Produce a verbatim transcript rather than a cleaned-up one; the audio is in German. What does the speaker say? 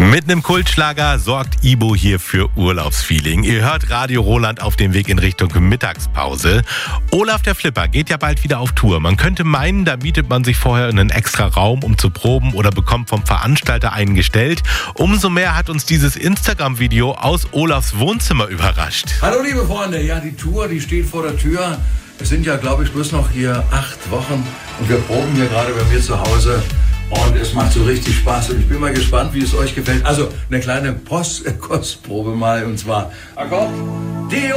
Mit einem Kultschlager sorgt Ibo hier für Urlaubsfeeling. Ihr hört Radio Roland auf dem Weg in Richtung Mittagspause. Olaf der Flipper geht ja bald wieder auf Tour. Man könnte meinen, da mietet man sich vorher einen extra Raum, um zu proben oder bekommt vom Veranstalter einen gestellt. Umso mehr hat uns dieses Instagram-Video aus Olafs Wohnzimmer überrascht. Hallo liebe Freunde, ja die Tour, die steht vor der Tür. Es sind ja glaube ich bloß noch hier acht Wochen und wir proben hier gerade bei mir zu Hause. Und es macht so richtig Spaß und ich bin mal gespannt, wie es euch gefällt. Also eine kleine Post- Kostprobe mal und zwar Akkord. Die